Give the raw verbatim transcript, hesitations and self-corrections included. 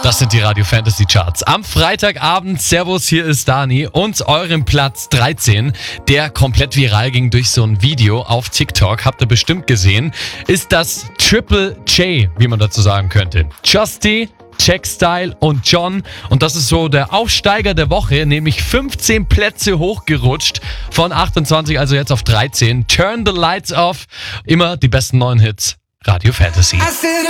Das sind die Radio Fantasy Charts. Am Freitagabend, servus, hier ist Dani und eurem Platz dreizehn, der komplett viral ging durch so ein Video auf TikTok, habt ihr bestimmt gesehen, ist das Triple J, wie man dazu sagen könnte. Justy, Checkstyle und John. Und das ist so der Aufsteiger der Woche, nämlich fünfzehn Plätze hochgerutscht. Von achtundzwanzig, also jetzt auf dreizehn. Turn the Lights Off. Immer die besten neuen Hits. Radio Fantasy.